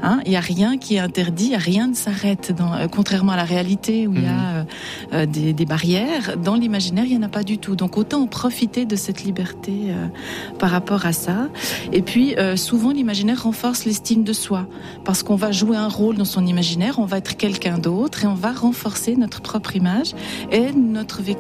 Il y a rien qui est interdit, il y a rien ne s'arrête. Contrairement à la réalité où il y a des barrières, dans l'imaginaire il y en a pas du tout. Donc autant en profiter de cette liberté par rapport à ça. Et puis souvent l'imaginaire renforce l'estime de soi parce qu'on va jouer un rôle dans son imaginaire, on va être quelqu'un d'autre et on va renforcer notre propre image et notre vécu